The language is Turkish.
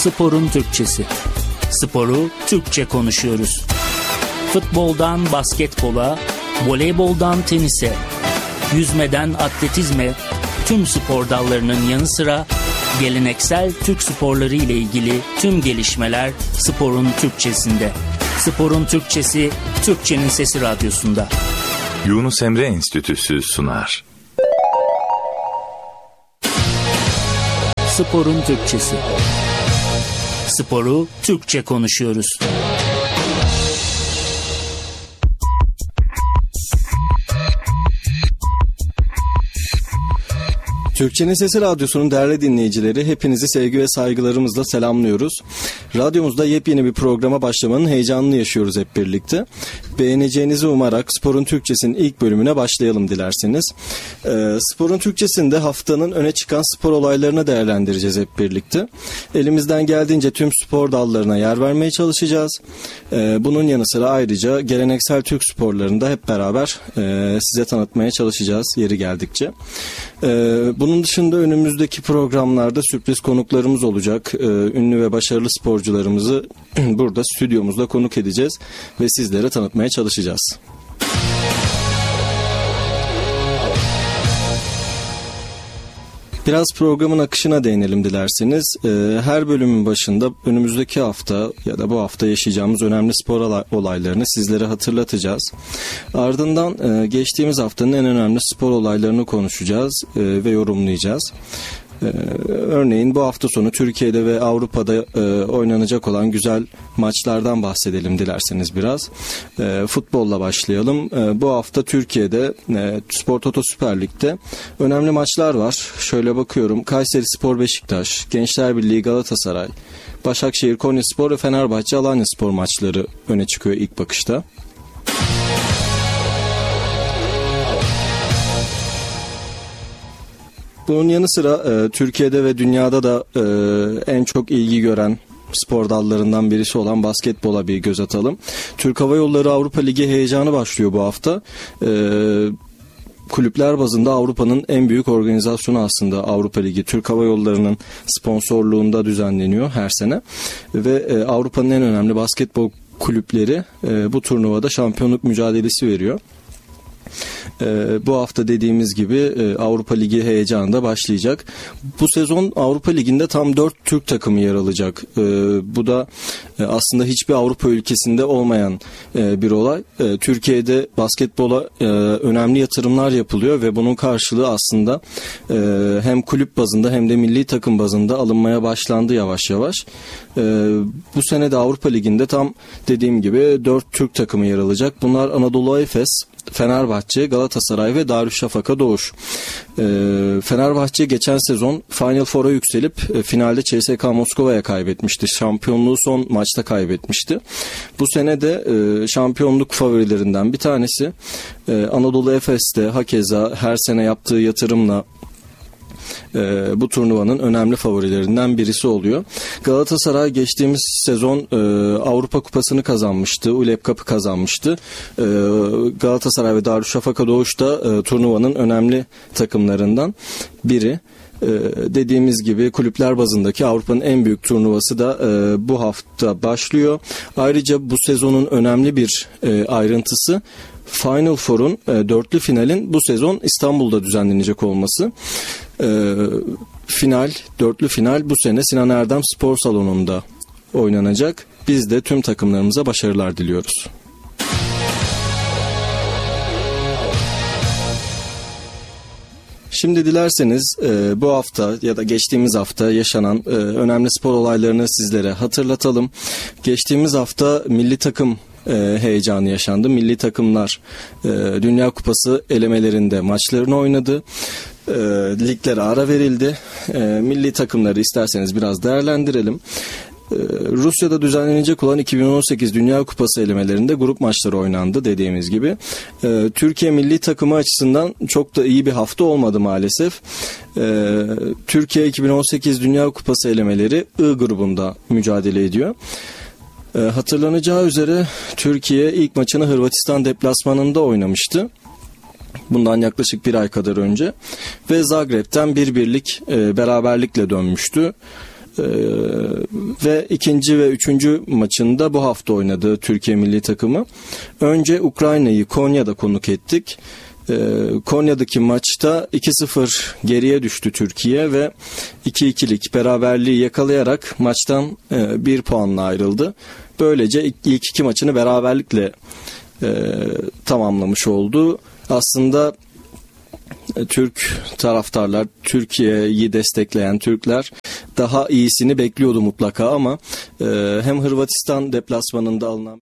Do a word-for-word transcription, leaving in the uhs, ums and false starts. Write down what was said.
Sporun Türkçesi. Sporu Türkçe konuşuyoruz. Futboldan basketbola, voleyboldan tenise, yüzmeden atletizme, tüm spor dallarının yanı sıra geleneksel Türk sporları ile ilgili tüm gelişmeler Sporun Türkçesinde. Sporun Türkçesi, Türkçenin Sesi Radyosu'nda. Yunus Emre Enstitüsü sunar. Sporun Türkçesi. Sporu Türkçe konuşuyoruz. Türkçenin Sesi Radyosu'nun değerli dinleyicileri, hepinizi sevgi ve saygılarımızla selamlıyoruz. Radyomuzda yepyeni bir programa başlamanın heyecanını yaşıyoruz hep birlikte. Beğeneceğinizi umarak Sporun Türkçesi'nin ilk bölümüne başlayalım dilerseniz. Ee, Sporun Türkçesi'nde haftanın öne çıkan spor olaylarını değerlendireceğiz hep birlikte. Elimizden geldiğince tüm spor dallarına yer vermeye çalışacağız. Ee, bunun yanı sıra ayrıca geleneksel Türk sporlarını da hep beraber e, size tanıtmaya çalışacağız yeri geldikçe. Ee, bunun dışında önümüzdeki programlarda sürpriz konuklarımız olacak. Ee, ünlü ve başarılı sporcularımızı burada stüdyomuzda konuk edeceğiz ve sizlere tanıtmaya çalışacağız. Biraz programın akışına değinelim dilerseniz. Her bölümün başında önümüzdeki hafta ya da bu hafta yaşayacağımız önemli spor olaylarını sizlere hatırlatacağız. Ardından geçtiğimiz haftanın en önemli spor olaylarını konuşacağız ve yorumlayacağız. Örneğin bu hafta sonu Türkiye'de ve Avrupa'da e, oynanacak olan güzel maçlardan bahsedelim dilerseniz biraz. E, futbolla başlayalım. E, bu hafta Türkiye'de e, Spor Toto Süper Lig'de önemli maçlar var. Şöyle bakıyorum. Kayserispor Beşiktaş, Gençler Birliği Galatasaray, Başakşehir Konyaspor ve Fenerbahçe Alanyaspor maçları öne çıkıyor ilk bakışta. Bunun yanı sıra e, Türkiye'de ve dünyada da e, en çok ilgi gören spor dallarından birisi olan basketbola bir göz atalım. Türk Hava Yolları Avrupa Ligi heyecanı başlıyor bu hafta. E, kulüpler bazında Avrupa'nın en büyük organizasyonu aslında Avrupa Ligi. Türk Hava Yolları'nın sponsorluğunda düzenleniyor her sene. Ve e, Avrupa'nın en önemli basketbol kulüpleri e, bu turnuvada şampiyonluk mücadelesi veriyor. Ee, bu hafta dediğimiz gibi e, Avrupa Ligi heyecanı da başlayacak. Bu sezon Avrupa Ligi'nde tam dört Türk takımı yer alacak. Ee, bu da e, aslında hiçbir Avrupa ülkesinde olmayan e, bir olay. E, Türkiye'de basketbola e, önemli yatırımlar yapılıyor ve bunun karşılığı aslında e, hem kulüp bazında hem de milli takım bazında alınmaya başlandı yavaş yavaş. E, bu sene de Avrupa Ligi'nde tam dediğim gibi dört Türk takımı yer alacak. Bunlar Anadolu Efes, Fenerbahçe, Galatasaray ve Darüşşafaka Doğuş. E, Fenerbahçe geçen sezon Final Four'a yükselip e, finalde C S K A Moskova'ya kaybetmişti. Şampiyonluğu son maçta kaybetmişti. Bu sene de e, şampiyonluk favorilerinden bir tanesi. E, Anadolu Efes'te hakeza her sene yaptığı yatırımla Ee, bu turnuvanın önemli favorilerinden birisi oluyor. Galatasaray geçtiğimiz sezon e, Avrupa Kupası'nı kazanmıştı. U L E P Cup'ı kazanmıştı. E, Galatasaray ve Darüşşafaka Doğuş da e, turnuvanın önemli takımlarından biri. Ee, dediğimiz gibi kulüpler bazındaki Avrupa'nın en büyük turnuvası da e, bu hafta başlıyor. Ayrıca bu sezonun önemli bir e, ayrıntısı Final Four'un e, dörtlü finalin bu sezon İstanbul'da düzenlenecek olması. E, final, dörtlü final bu sene Sinan Erdem Spor Salonu'nda oynanacak. Biz de tüm takımlarımıza başarılar diliyoruz. Şimdi dilerseniz e, bu hafta ya da geçtiğimiz hafta yaşanan e, önemli spor olaylarını sizlere hatırlatalım. Geçtiğimiz hafta milli takım e, heyecanı yaşandı. Milli takımlar e, Dünya Kupası elemelerinde maçlarını oynadı. E, liglere ara verildi. E, milli takımları isterseniz biraz değerlendirelim. Rusya'da düzenlenecek olan iki bin on sekiz Dünya Kupası elemelerinde grup maçları oynandı dediğimiz gibi. Türkiye milli takımı açısından çok da iyi bir hafta olmadı maalesef. Türkiye iki bin on sekiz Dünya Kupası elemeleri I grubunda mücadele ediyor. Hatırlanacağı üzere Türkiye ilk maçını Hırvatistan deplasmanında oynamıştı. Bundan yaklaşık bir ay kadar önce ve Zagreb'ten bir birlik e, beraberlikle dönmüştü. Ee, ve ikinci ve üçüncü maçında bu hafta oynadı Türkiye milli takımı. Önce Ukrayna'yı Konya'da konuk ettik. Ee, Konya'daki maçta iki sıfır geriye düştü Türkiye ve iki ikilik beraberliği yakalayarak maçtan e, bir puanla ayrıldı. Böylece ilk, ilk iki maçını beraberlikle e, tamamlamış oldu. Aslında Türk taraftarlar, Türkiye'yi destekleyen Türkler daha iyisini bekliyordu mutlaka ama e, hem Hırvatistan deplasmanında alınan